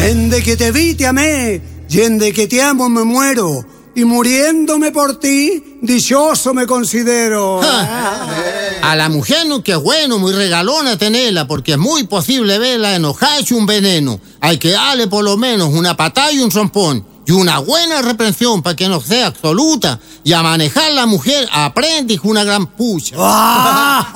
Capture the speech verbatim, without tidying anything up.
Desde que te vi te amé, y desde que te amo me muero, y muriéndome por ti, dichoso me considero. A la mujer no, que es bueno, muy regalona tenerla, porque es muy posible verla enojarse un veneno. Hay que darle por lo menos una patada y un trompón, y una buena reprensión para que no sea absoluta. Y a manejar la mujer aprende una gran pucha.